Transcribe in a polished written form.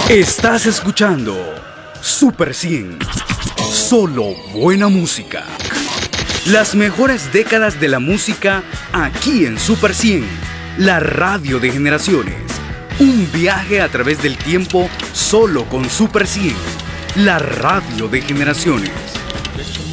Estás escuchando Super 100. Solo buena música. Las mejores décadas de la música aquí en Super 100. La radio de generaciones. Un viaje a través del tiempo solo con Super 100. La radio de generaciones.